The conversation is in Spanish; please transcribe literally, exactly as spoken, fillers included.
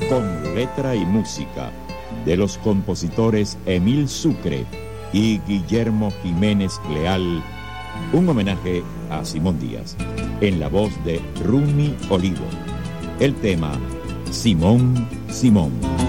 con letra y música de los compositores Emil Sucre y Guillermo Jiménez Leal, un homenaje a Simón Díaz, en la voz de Rumi Olivo. El tema Simón, Simón.